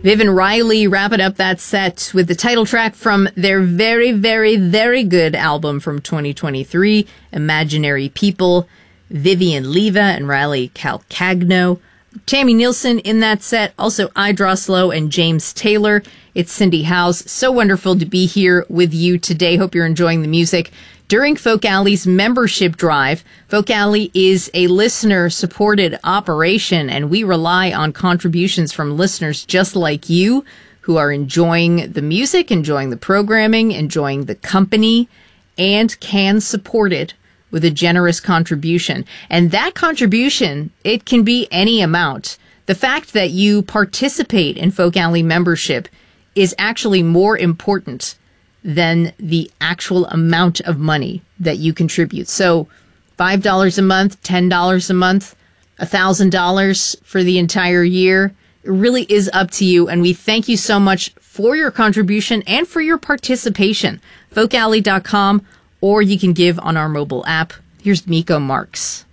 Viv and Riley wrapping up that set with the title track from their very, very, very good album from 2023, Imaginary People. Vivian Leva and Riley Calcagno. Tammy Nielsen in that set. Also, Idroslow and James Taylor. It's Cindy House. So wonderful to be here with you today. Hope you're enjoying the music. During Folk Alley's membership drive, Folk Alley is a listener-supported operation, and we rely on contributions from listeners just like you who are enjoying the music, enjoying the programming, enjoying the company, and can support it with a generous contribution. And that contribution, it can be any amount. The fact that you participate in Folk Alley membership is actually more important than the actual amount of money that you contribute. So $5 a month, $10 a month, $1,000 for the entire year. It really is up to you. And we thank you so much for your contribution and for your participation. Folkalley.com, or you can give on our mobile app. Here's Miko Marks.